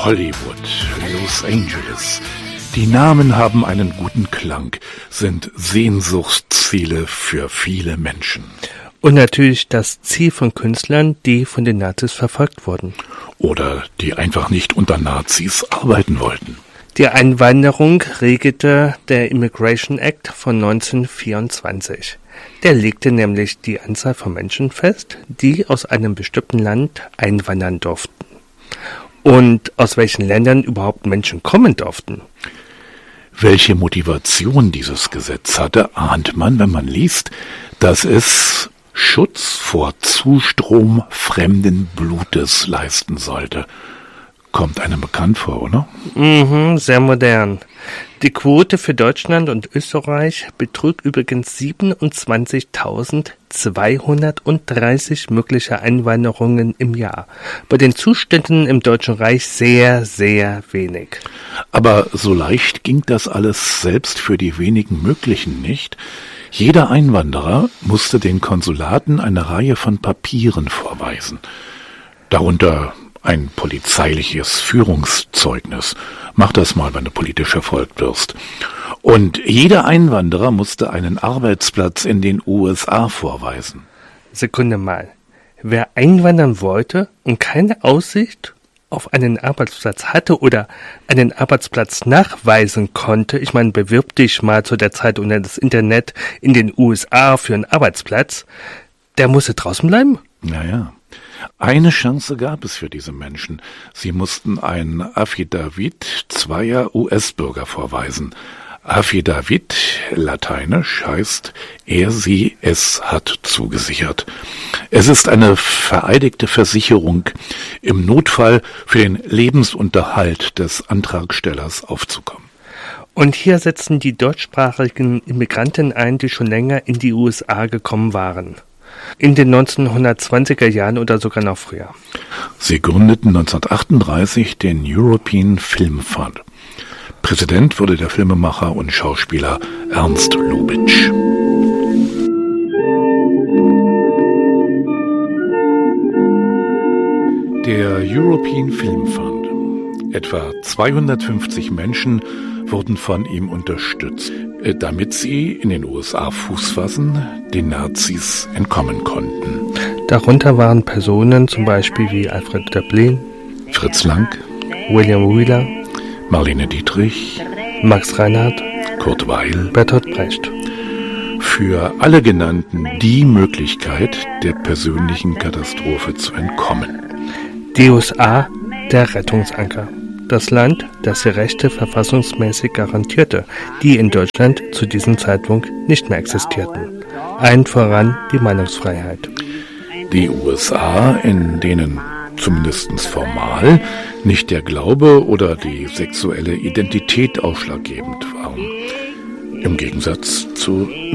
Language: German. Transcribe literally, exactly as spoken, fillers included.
Hollywood, Los Angeles. Die Namen haben einen guten Klang, sind Sehnsuchtsziele für viele Menschen. Und natürlich das Ziel von Künstlern, die von den Nazis verfolgt wurden. Oder die einfach nicht unter Nazis arbeiten wollten. Die Einwanderung regelte der Immigration Act von neunzehnhundertvierundzwanzig. Der legte nämlich die Anzahl von Menschen fest, die aus einem bestimmten Land einwandern durften. Und aus welchen Ländern überhaupt Menschen kommen durften. Welche Motivation dieses Gesetz hatte, ahnt man, wenn man liest, dass es Schutz vor Zustrom fremden Blutes leisten sollte. Kommt einem bekannt vor, oder? Mhm, sehr modern. Die Quote für Deutschland und Österreich betrug übrigens siebenundzwanzigtausendzweihundertdreißig mögliche Einwanderungen im Jahr. Bei den Zuständen im Deutschen Reich sehr, sehr wenig. Aber so leicht ging das alles selbst für die wenigen möglichen nicht. Jeder Einwanderer musste den Konsulaten eine Reihe von Papieren vorweisen. Darunter ein polizeiliches Führungszeugnis. Mach das mal, wenn du politisch verfolgt wirst. Und jeder Einwanderer musste einen Arbeitsplatz in den U S A vorweisen. Sekunde mal. Wer einwandern wollte und keine Aussicht auf einen Arbeitsplatz hatte oder einen Arbeitsplatz nachweisen konnte, ich meine, bewirb dich mal zu der Zeit unter das Internet in den U S A für einen Arbeitsplatz, der musste draußen bleiben? Naja. Eine Chance gab es für diese Menschen. Sie mussten ein Affidavit zweier U S-Bürger vorweisen. Affidavit, lateinisch, heißt, er, sie, es hat zugesichert. Es ist eine vereidigte Versicherung, im Notfall für den Lebensunterhalt des Antragstellers aufzukommen. Und hier setzen die deutschsprachigen Immigranten ein, die schon länger in die U S A gekommen waren. In den neunzehnhundertzwanziger Jahren oder sogar noch früher. Sie gründeten neunzehnhundertachtunddreißig den European Film Fund. Präsident wurde der Filmemacher und Schauspieler Ernst Lubitsch. Der European Film Fund. Etwa zweihundertfünfzig Menschen wurden von ihm unterstützt, damit sie in den U S A Fuß fassen, den Nazis entkommen konnten. Darunter waren Personen zum Beispiel wie Alfred Döblin, Fritz Lang, William Wheeler, Marlene Dietrich, Max Reinhardt, Kurt Weill, Bertolt Brecht. Für alle genannten die Möglichkeit, der persönlichen Katastrophe zu entkommen. Die U S A, der Rettungsanker. Das Land, das die Rechte verfassungsmäßig garantierte, die in Deutschland zu diesem Zeitpunkt nicht mehr existierten. Allen voran die Meinungsfreiheit. Die U S A, in denen zumindest formal nicht der Glaube oder die sexuelle Identität ausschlaggebend waren. Im Gegensatz zu